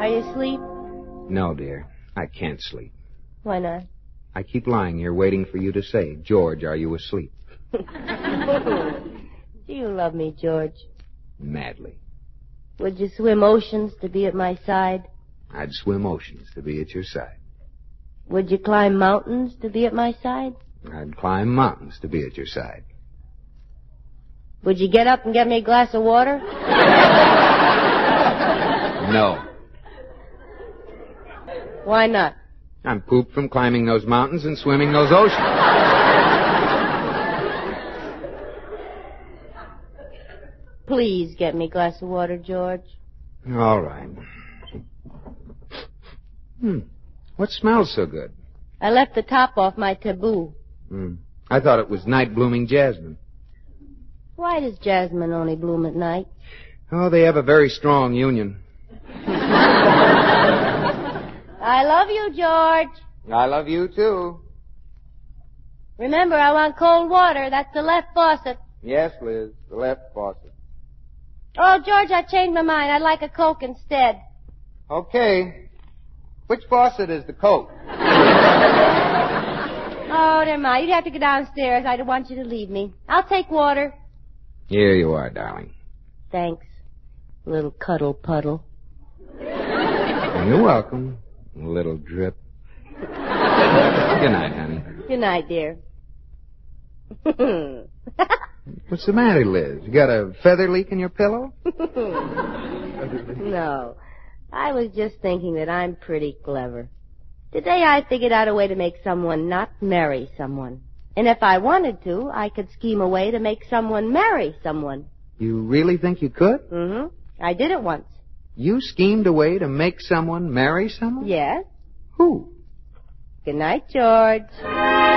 Are you asleep? No, dear. I can't sleep. Why not? I keep lying here waiting for you to say, George, are you asleep? Do you love me, George? Madly. Would you swim oceans to be at my side? I'd swim oceans to be at your side. Would you climb mountains to be at my side? I'd climb mountains to be at your side. Would you get up and get me a glass of water? No. Why not? I'm pooped from climbing those mountains and swimming those oceans. Please get me a glass of water, George. All right. What smells so good? I left the top off my taboo. I thought it was night-blooming jasmine. Why does jasmine only bloom at night? Oh, they have a very strong union. I love you, George. I love you, too. Remember, I want cold water. That's the left faucet. Yes, Liz, the left faucet. Oh, George, I changed my mind. I'd like a Coke instead. Okay. Which faucet is the Coke? Oh, never mind. You'd have to go downstairs. I don't want you to leave me. I'll take water. Here you are, darling. Thanks, little cuddle puddle. You're welcome, little drip. Good night, honey. Good night, dear. What's the matter, Liz? You got a feather leak in your pillow? No. I was just thinking that I'm pretty clever. Today I figured out a way to make someone not marry someone. And if I wanted to, I could scheme a way to make someone marry someone. You really think you could? Mm-hmm. I did it once. You schemed a way to make someone marry someone? Yes. Who? Good night, George.